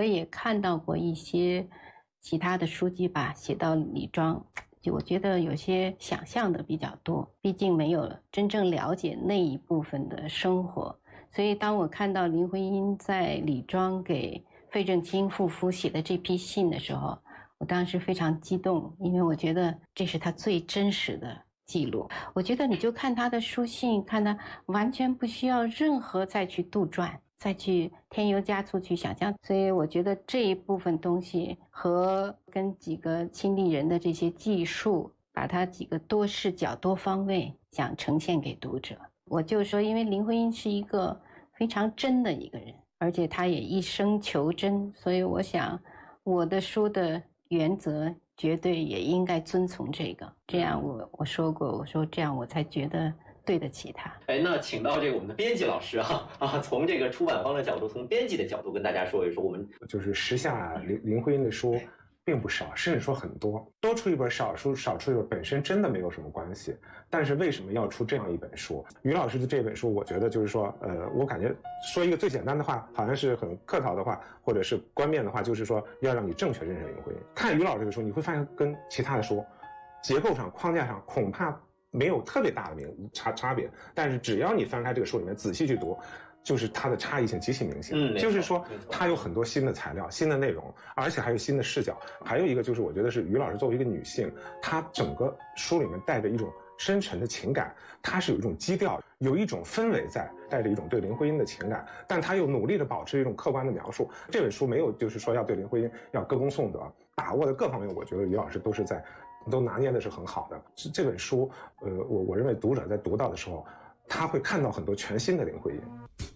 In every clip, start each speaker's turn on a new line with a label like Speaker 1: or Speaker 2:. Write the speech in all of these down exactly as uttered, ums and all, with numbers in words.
Speaker 1: 也看到过一些其他的书籍吧，写到李庄，就我觉得有些想象的比较多，毕竟没有真正了解那一部分的生活。所以当我看到林徽因在李庄给费正清夫妇写的这批信的时候，我当时非常激动，因为我觉得这是他最真实的记录。我觉得你就看他的书信，看他完全不需要任何再去杜撰，再去添油加醋去想象。所以我觉得这一部分东西和跟几个亲历人的这些记述，把它几个多视角多方位想呈现给读者。我就说因为林徽因是一个非常真的一个人，而且她也一生求真，所以我想我的书的原则绝对也应该遵从这个，这样我我说过，我说这样我才觉得对得起他。
Speaker 2: 哎，那请到这个我们的编辑老师啊啊，从这个出版方的角度，从编辑的角度跟大家说一说，我们
Speaker 3: 就是时下林林徽因的书并不少，甚至说很多，多出一本少书少出一本本身真的没有什么关系，但是为什么要出这样一本书？于老师的这本书，我觉得就是说，呃，我感觉说一个最简单的话，好像是很客套的话，或者是冠冕的话，就是说要让你正确认识林徽因。看于老师这个书，你会发现跟其他的书结构上、框架上恐怕没有特别大的明差差别，但是只要你翻开这个书里面仔细去读，就是它的差异性极其明显。嗯，就是说它有很多新的材料、新的内容，而且还有新的视角。还有一个就是，我觉得是于老师作为一个女性，她整个书里面带着一种深沉的情感，它是有一种基调，有一种氛围在，带着一种对林徽因的情感，但她又努力的保持一种客观的描述。这本书没有就是说要对林徽因要歌功颂德，把握的各方面，我觉得于老师都是在都拿捏的是很好的。这本书，呃，我我认为读者在读到的时候，他会看到很多全新的林徽因。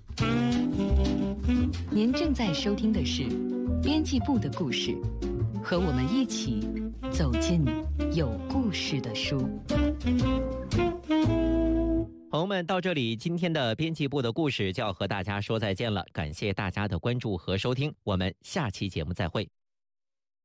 Speaker 4: 您正在收听的是编辑部的故事，和我们一起走进有故事的书。
Speaker 5: 朋友们，到这里，今天的编辑部的故事就要和大家说再见了。感谢大家的关注和收听，我们下期节目再会。